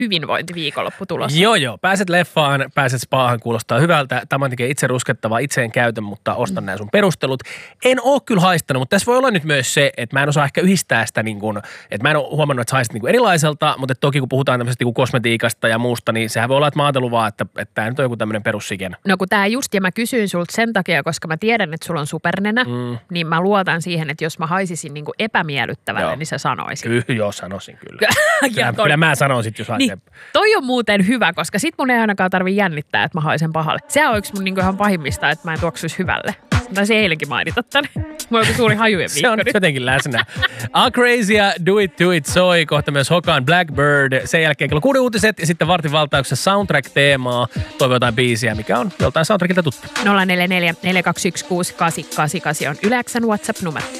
hyvinvointiviikonloppu tulossa. Joo. Pääset leffaan, pääset spaahan, kuulostaa hyvältä. Tämä on itse ruskettavaa, itse en käytä, mutta ostan nämä sun perustelut. En oo kyllä haistanut, mutta tässä voi olla nyt myös se, että mä en osaa ehkä yhdistää sitä niin kuin, että mä en ole huomannut, että sä haistat niin kuin erilaiselta, mutta toki kun puhutaan tämmöisestä niin kuin kosmetiikasta ja muusta, niin sehän voi olla, että mä ajatellut vaan, että tämä nyt on joku tämmöinen perussiken. No kun tää just, ja mä kysyin sulta sen takia, koska mä tiedän, että sulla on supernenä, niin mä luotan siihen, että jos mä haisisin niin kuin epämiellyttävälle, niin sä sanoisit. Kyllä, joo, sanoisin kyllä. Kyllä mä sanon sit, jos haisee. Niin, toi on muuten hyvä, koska sit mun ei ainakaan tarvitse jännittää, että mä haisen pahalle. Se on yksi mun niin kuin ihan pahimmista, että mä en tuoksuisi hyvälle. Taisin eilenkin mainita tänne. Mulla on joku suuri hajujen viikko. Se on nyt jotenkin läsnä. Crazya, Do It soi, kohta myös Hokan Blackbird. Sen jälkeen kello 6 uutiset ja sitten vartin valtauksessa soundtrack-teemaa. Toivo jotain biisiä, mikä on joltain soundtrackilta tuttu. 044 421 6888 on Yle X:n WhatsApp-numero.